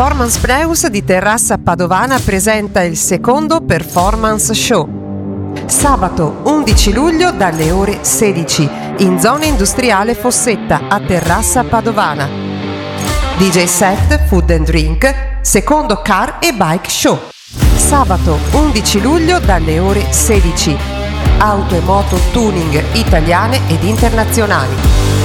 Performance Pneus di Terrassa Padovana presenta il secondo Performance Show. Sabato 11 luglio dalle ore 16 in zona industriale Fossetta a Terrassa Padovana. DJ set, food and drink, secondo car e bike show. Sabato 11 luglio dalle ore 16. Auto e moto tuning italiane ed internazionali.